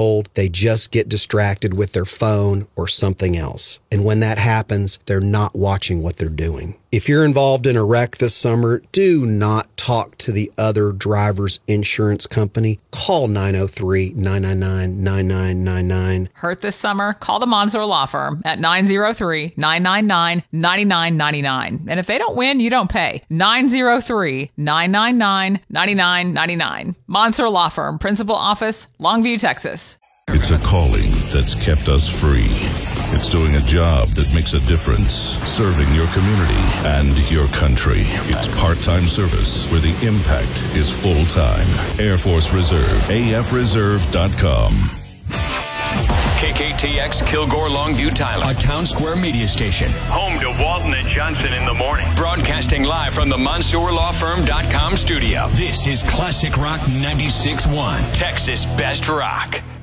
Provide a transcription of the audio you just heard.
told, they just get distracted with their phone or something else. And when that happens, they're not watching what they're doing. If you're involved in a wreck this summer, do not talk to the other driver's insurance company. Call 903-999-9999. Hurt this summer? Call the Monsoor Law Firm at 903-999-9999. And if they don't win, you don't pay. 903-999-9999. Monsoor Law Firm, Principal Office, Longview, Texas. It's a calling that's kept us free. It's doing a job that makes a difference, serving your community and your country. It's part-time service where the impact is full-time. Air Force Reserve, afreserve.com. KKTX Kilgore Longview Tyler, a Town Square media station. Home to Walton and Johnson in the morning. Broadcasting live from the MonsoorLawFirm.com studio. This is Classic Rock 96.1, Texas Best Rock.